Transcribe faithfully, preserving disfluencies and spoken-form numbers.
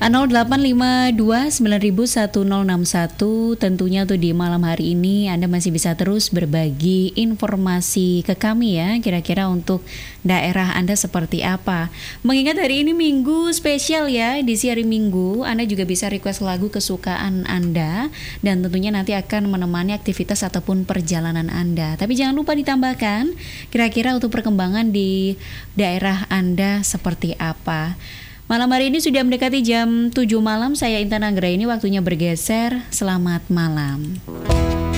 nol delapan lima dua sembilan satu nol enam satu. Tentunya tuh di malam hari ini Anda masih bisa terus berbagi informasi ke kami ya, kira-kira untuk daerah Anda seperti apa. Mengingat hari ini Minggu spesial ya, di hari Minggu Anda juga bisa request lagu kesukaan Anda dan tentunya nanti akan menemani aktivitas ataupun perjalanan Anda. Tapi jangan lupa ditambahkan kira-kira untuk perkembangan di daerah Anda seperti apa. Malam hari ini sudah mendekati jam tujuh malam, saya Intan Anggraini, waktunya bergeser. Selamat malam.